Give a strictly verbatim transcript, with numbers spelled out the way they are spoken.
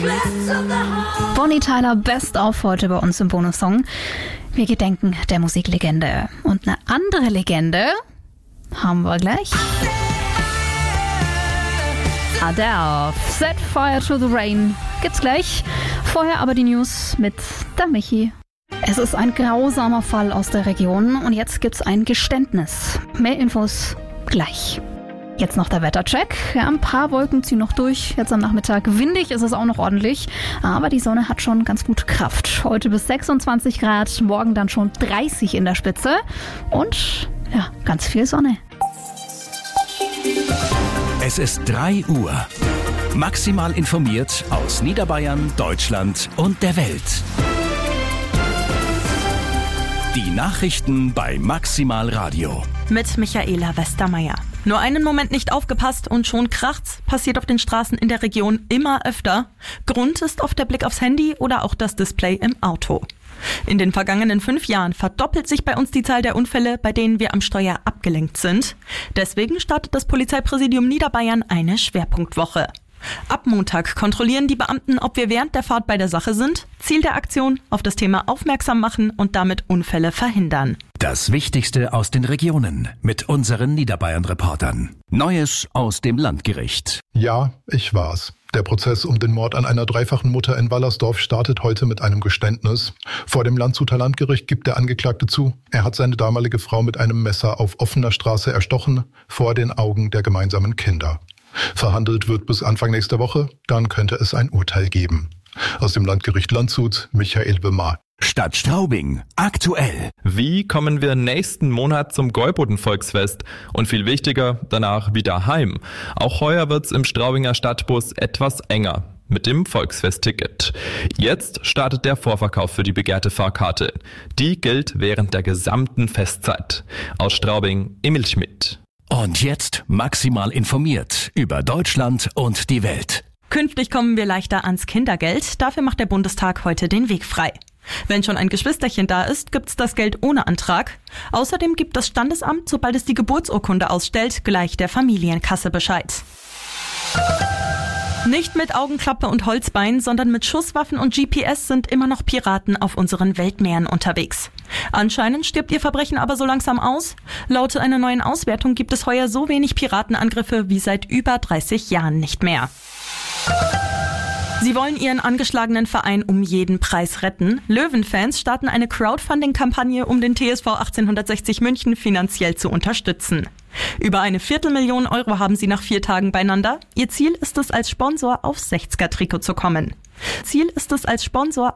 Bonnie Tyler Best auf heute bei uns im Bonussong. Wir gedenken der Musiklegende. Und eine andere Legende haben wir gleich. Adele, Set Fire to the Rain. Gibt's gleich. Vorher aber die News mit der Michi. Es ist ein grausamer Fall aus der Region und jetzt gibt's ein Geständnis. Mehr Infos gleich. Jetzt noch der Wettercheck. Ja, ein paar Wolken ziehen noch durch. Jetzt am Nachmittag windig ist es auch noch ordentlich. Aber die Sonne hat schon ganz gut Kraft. Heute bis sechsundzwanzig Grad, morgen dann schon dreißig in der Spitze. Und ja, ganz viel Sonne. Es ist drei Uhr. Maximal informiert aus Niederbayern, Deutschland und der Welt. Die Nachrichten bei Maximal Radio. Mit Michaela Westermeier. Nur einen Moment nicht aufgepasst und schon kracht's. Passiert auf den Straßen in der Region immer öfter. Grund ist oft der Blick aufs Handy oder auch das Display im Auto. In den vergangenen fünf Jahren verdoppelt sich bei uns die Zahl der Unfälle, bei denen wir am Steuer abgelenkt sind. Deswegen startet das Polizeipräsidium Niederbayern eine Schwerpunktwoche. Ab Montag kontrollieren die Beamten, ob wir während der Fahrt bei der Sache sind. Ziel der Aktion: auf das Thema aufmerksam machen und damit Unfälle verhindern. Das Wichtigste aus den Regionen mit unseren Niederbayern-Reportern. Neues aus dem Landgericht. Ja, ich war's. Der Prozess um den Mord an einer dreifachen Mutter in Wallersdorf startet heute mit einem Geständnis. Vor dem Landshuter Landgericht gibt der Angeklagte zu, er hat seine damalige Frau mit einem Messer auf offener Straße erstochen, vor den Augen der gemeinsamen Kinder. Verhandelt wird bis Anfang nächster Woche, dann könnte es ein Urteil geben. Aus dem Landgericht Landshut, Michael Wimmer. Stadt Straubing, aktuell. Wie kommen wir nächsten Monat zum Gäuboden-Volksfest? Und viel wichtiger, danach wieder heim. Auch heuer wird's im Straubinger Stadtbus etwas enger. Mit dem Volksfest-Ticket. Jetzt startet der Vorverkauf für die begehrte Fahrkarte. Die gilt während der gesamten Festzeit. Aus Straubing, Emil Schmidt. Und jetzt maximal informiert über Deutschland und die Welt. Künftig kommen wir leichter ans Kindergeld. Dafür macht der Bundestag heute den Weg frei. Wenn schon ein Geschwisterchen da ist, gibt's das Geld ohne Antrag. Außerdem gibt das Standesamt, sobald es die Geburtsurkunde ausstellt, gleich der Familienkasse Bescheid. Nicht mit Augenklappe und Holzbein, sondern mit Schusswaffen und G P S sind immer noch Piraten auf unseren Weltmeeren unterwegs. Anscheinend stirbt ihr Verbrechen aber so langsam aus. Laut einer neuen Auswertung gibt es heuer so wenig Piratenangriffe wie seit über dreißig Jahren nicht mehr. Sie wollen ihren angeschlagenen Verein um jeden Preis retten. Löwenfans starten eine Crowdfunding-Kampagne, um den T S V achtzehnhundertsechzig München finanziell zu unterstützen. Über eine Viertelmillion Euro haben sie nach vier Tagen beieinander. Ihr Ziel ist es, als Sponsor aufs sechziger-Trikot zu kommen. Ziel ist es, als Sponsor